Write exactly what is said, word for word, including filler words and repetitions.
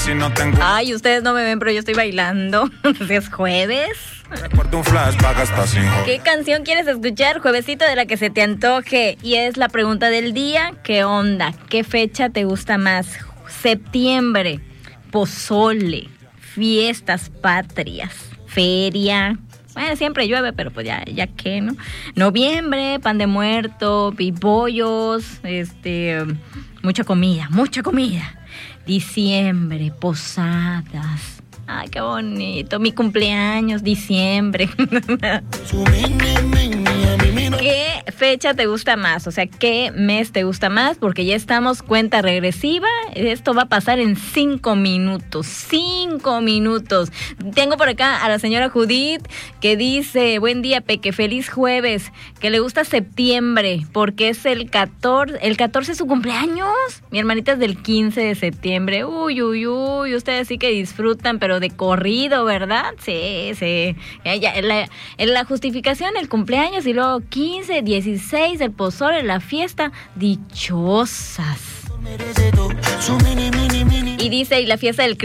Si no tengo... Ay, ustedes no me ven, pero yo estoy bailando. Es jueves. Recuerdo un flashback hasta sin joder. ¿Qué canción quieres escuchar? Juevesito de la que se te antoje. Y es la pregunta del día. ¿Qué onda? ¿Qué fecha te gusta más? Septiembre, pozole, fiestas patrias, feria. Bueno, siempre llueve, pero pues ya, ya que, ¿no? Noviembre, pan de muerto, pibollos, este, mucha comida, mucha comida. Diciembre, posadas. Ay, qué bonito. Mi cumpleaños, diciembre. ¿Qué fecha te gusta más? O sea, ¿qué mes te gusta más? Porque ya estamos cuenta regresiva. Esto va a pasar en cinco minutos. Cinco minutos. Tengo por acá a la señora Judith que dice: buen día, Peque, feliz jueves. Que le gusta septiembre porque es el catorce. ¿El catorce es su cumpleaños? Mi hermanita es del quince de septiembre. Uy, uy, uy. Ustedes sí que disfrutan, pero de corrido, ¿verdad? Sí, sí. Ya, ya, en, la, en la justificación, el cumpleaños y luego quince, dieciséis, el pozole, la fiesta. Dichosas. Y dice, y la fiesta del